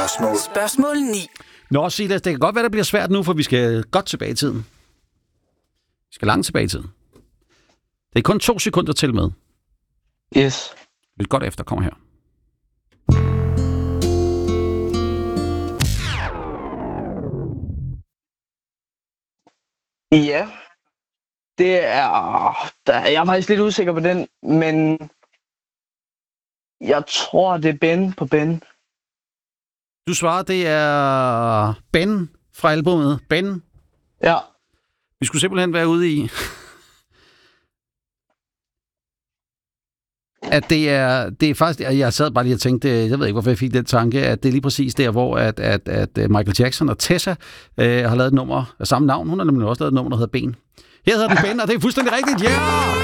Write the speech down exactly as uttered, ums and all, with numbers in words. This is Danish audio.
Spørgsmål. Spørgsmål ni. Nå, Silas, det kan godt være, det bliver svært nu, for vi skal godt tilbage i tiden. Vi skal langt tilbage i tiden. Det er kun to sekunder til med. Yes. Lidt godt efter, kommer her. Ja. Det er... Der, jeg er faktisk lidt usikker på den, men... Jeg tror, det er Ben på Ben. Du svarer, det er Ben fra albumet. Ben. Ja. Vi skulle simpelthen være ude i... at det er, det er faktisk... Jeg sad bare lige og tænkte, jeg ved ikke, hvorfor jeg fik den tanke, at det er lige præcis der, hvor at, at, at Michael Jackson og Tessa øh, har lavet et nummer af samme navn. Hun har nemlig også lavet et nummer, der hedder Ben. Her hedder den Ben, og det er fuldstændig rigtigt. Ja! Yeah!